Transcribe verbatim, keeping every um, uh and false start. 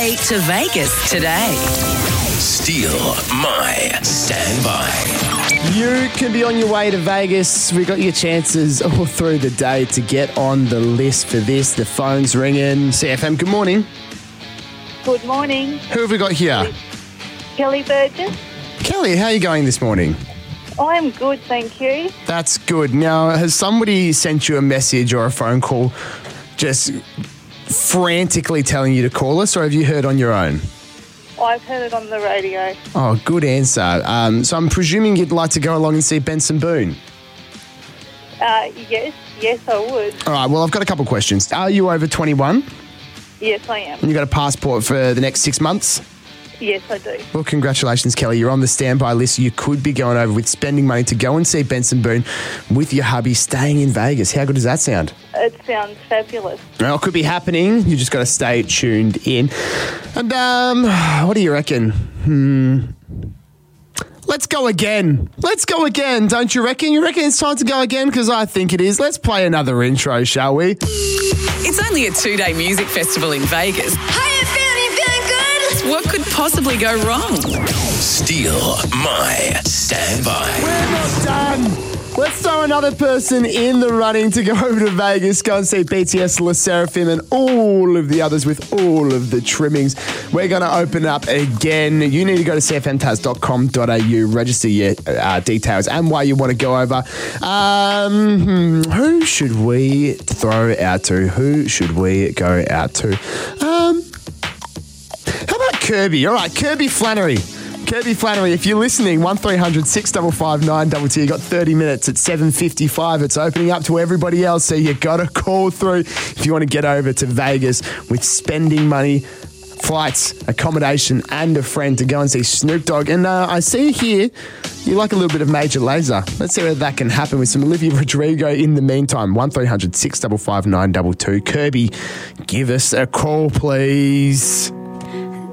way to Vegas today. Steal My Standby. You can be on your way to Vegas. We got your chances all through the day to get on the list for this. The phone's ringing. C F M, good morning. Good morning. Who have we got here? Kelly Burgess. Kelly, how are you going this morning? I'm good, thank you. That's good. Now, has somebody sent you a message or a phone call just frantically telling you to call us, or have you heard on your own? I've heard it on the radio. Oh, good answer. Um, so I'm presuming you'd like to go along and see Benson Boone. Uh, yes, yes, I would. All right, well, I've got a couple of questions. Are you over twenty-one? Yes, I am. And you got a passport for the next six months? Yes, I do. Well, congratulations, Kelly. You're on the standby list. You could be going over with spending money to go and see Benson Boone with your hubby staying in Vegas. How good does that sound? It sounds fabulous. Well, it could be happening. You just got to stay tuned in. And um, what do you reckon? Hmm. Let's go again. Let's go again, don't you reckon? You reckon it's time to go again? Because I think it is. Let's play another intro, shall we? It's only a two-day music festival in Vegas. How you feeling? You feeling good? What could possibly go wrong? Steal My Standby. We're not done. Let's throw another person in the running to go over to Vegas, go and see B T S, Le Sserafim, and all of the others with all of the trimmings. We're going to open up again. You need to go to c f m taz dot com dot a u, register your uh, details and why you want to go over. Um, who should we throw out to? Who should we go out to? Um, how about Kirby? All right, Kirby Flannery. Kirby Flannery, if you're listening, one three hundred six five five nine two two. You got thirty minutes at seven fifty-five. It's opening up to everybody else, so you got to call through if you want to get over to Vegas with spending money, flights, accommodation, and a friend to go and see Snoop Dogg. And uh, I see here you like a little bit of Major Lazer. Let's see whether that can happen with some Olivia Rodrigo in the meantime. one three hundred six five five nine two two. Kirby, give us a call, please.